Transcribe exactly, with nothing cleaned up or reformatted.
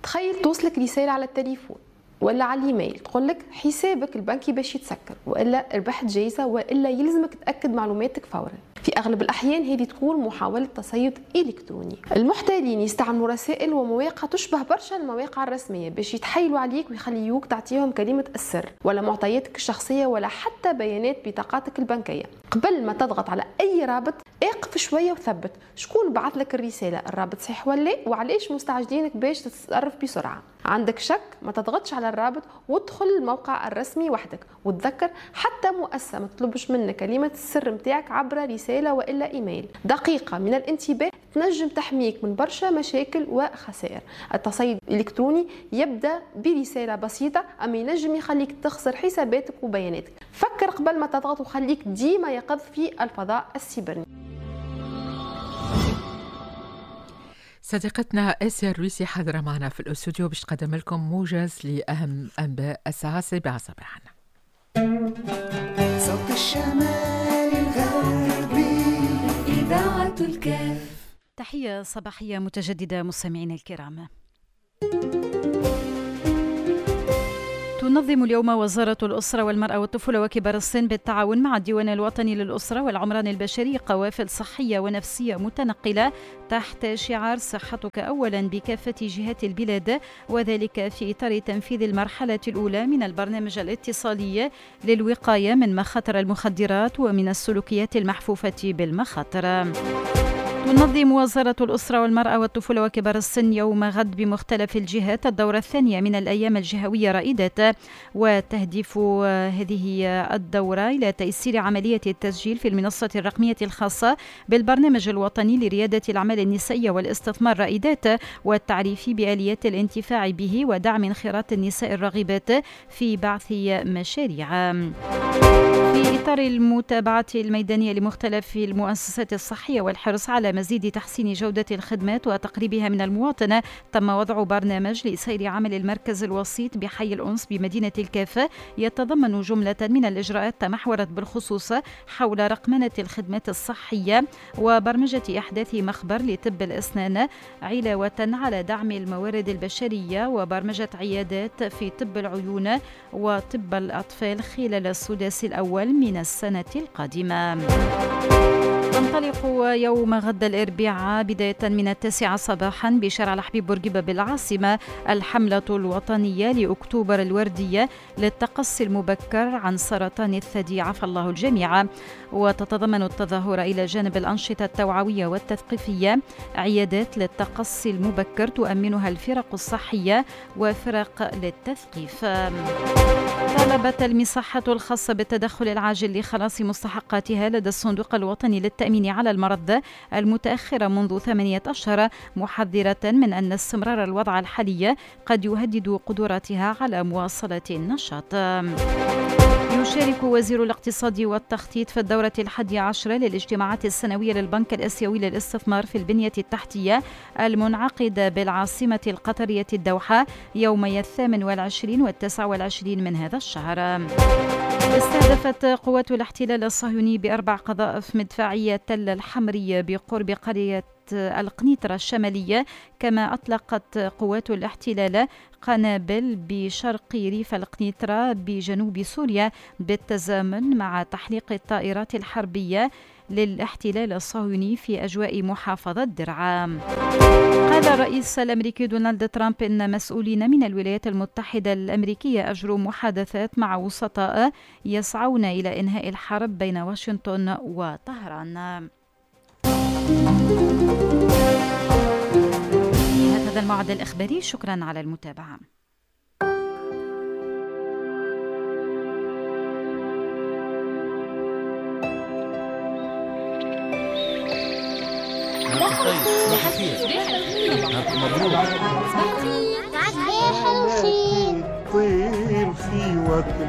تخيل توصلك رسالة على التليفون ولا على الايميل تقول لك حسابك البنكي باش يتسكر، والا ربحت جايزه، والا يلزمك تاكد معلوماتك فورا. في اغلب الاحيان هذه تكون محاوله تصيد الكتروني. المحتالين يستعملوا رسائل ومواقع تشبه برشا المواقع الرسميه باش يتحايلوا عليك ويخليوك تعطيهم كلمه السر ولا معطياتك الشخصيه ولا حتى بيانات بطاقاتك البنكيه. قبل ما تضغط على اي رابط اقف شويه وثبت شكون بعث لك الرساله، الرابط صحيح ولا وعلاش مستعجلينك باش تتصرف بسرعه. عندك شك ما تضغطش على الرابط وادخل الموقع الرسمي وحدك، وتذكر حتى مؤسسه ما تطلبش منك كلمه السر نتاعك عبر رساله والا ايميل. دقيقه من الانتباه تنجم تحميك من برشا مشاكل وخسائر. التصيد الالكتروني يبدا برساله بسيطه اما ينجم يخليك تخسر حساباتك وبياناتك. فكر قبل ما تضغط وخليك ديما يقظ في الفضاء السيبراني. صديقتنا آسيا الرويسي حاضرة معنا في الاستوديو باش تقدم لكم موجز لأهم أنباء الساعة سبعة صباحا. صوت الشمال الغربي إذاعة الكاف. تحية صباحية متجددة مستمعينا الكرام. تنظم اليوم وزارة الأسرة والمرأة والطفولة وكبار السن بالتعاون مع الديوان الوطني للأسرة والعمران البشري قوافل صحية ونفسية متنقلة تحت شعار صحتك أولا بكافة جهات البلاد، وذلك في إطار تنفيذ المرحلة الأولى من البرنامج الاتصالي للوقاية من مخاطر المخدرات ومن السلوكيات المحفوفة بالمخاطر. تنظم وزارة الأسرة والمرأة والطفولة وكبار السن يوم غد بمختلف الجهات الدورة الثانية من الأيام الجهوية رائدة، وتهدف هذه الدورة إلى تيسير عملية التسجيل في المنصة الرقمية الخاصة بالبرنامج الوطني لريادة الأعمال النسائية والاستثمار رائدات، والتعريف بآليات الانتفاع به ودعم انخراط النساء الراغبات في بعث مشاريع. في إطار المتابعة الميدانية لمختلف المؤسسات الصحية والحرص على مزيد تحسين جودة الخدمات وتقريبها من المواطن، تم وضع برنامج لسير عمل المركز الوسيط بحي الأنس بمدينة الكاف يتضمن جملة من الإجراءات تمحورت بالخصوص حول رقمنة الخدمات الصحية وبرمجة إحداث مخبر لطب الأسنان، علاوة على دعم الموارد البشرية وبرمجة عيادات في طب العيون وطب الأطفال خلال السداس الأول من السنة القادمة. تنطلق يوم غد الأربعاء بداية من التاسعة صباحا بشارع الحبيب بورقيبة بالعاصمة الحملة الوطنية لأكتوبر الوردية للتقصي المبكر عن سرطان الثدي عفى الله الجميع، وتتضمن التظاهرة إلى جانب الأنشطة التوعوية والتثقيفية عيادات للتقصي المبكر تؤمنها الفرق الصحية وفرق للتثقيف. طلبت المصحة الخاصة بالتدخل العاجل لخلاص مستحقاتها لدى الصندوق الوطني للتأمين على المرض المتأخرة منذ ثمانية أشهر، محذرة من أن استمرار الوضع الحالي قد يهدد قدراتها على مواصلة النشاط. يشارك وزير الاقتصاد والتخطيط في الدورة الحادية عشرة للاجتماعات السنوية للبنك الآسيوي للاستثمار في البنية التحتية المنعقدة بالعاصمة القطرية الدوحة يومي الثامن والعشرين والتاسع والعشرين من هذا الشهر. استهدفت قوات الاحتلال الصهيوني بأربع قذائف مدفعية تل الحمرية بقرب قرية القنيطرة الشمالية، كما أطلقت قوات الاحتلال قنابل بشرق ريف القنيطرة بجنوب سوريا بالتزامن مع تحليق الطائرات الحربية للاحتلال الصهيوني في أجواء محافظة درعا. قال الرئيس الأمريكي دونالد ترامب إن مسؤولين من الولايات المتحدة الأمريكية أجروا محادثات مع وسطاء يسعون إلى إنهاء الحرب بين واشنطن وطهران. هذا الموعد الإخباري، شكرا على المتابعة. صباح الخير. مبروك. صباح الخير. طير في وكل